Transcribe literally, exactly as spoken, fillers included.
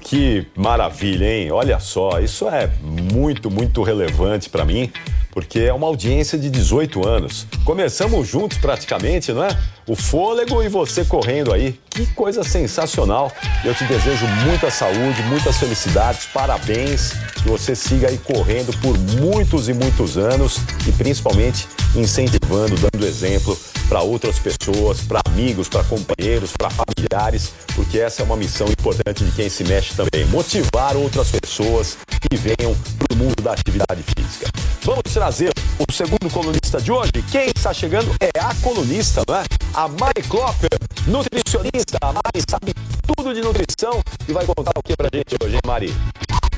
Que maravilha, hein? Olha só, isso é muito, muito relevante para mim, porque é uma audiência de dezoito anos. Começamos juntos praticamente, não é? O fôlego e você correndo aí. Que coisa sensacional. Eu te desejo muita saúde, muitas felicidades, parabéns. Que você siga aí correndo por muitos e muitos anos e principalmente incentivando, dando exemplo para outras pessoas, para amigos, para companheiros, para familiares, porque essa é uma missão importante de quem se mexe também. Motivar outras pessoas que venham para o mundo da atividade física. Vamos trazer o segundo colunista de hoje. Quem está chegando é a colunista, não é? A Mari Klopper, nutricionista. A Mari sabe tudo de nutrição e vai contar o que pra gente hoje, hein, Mari?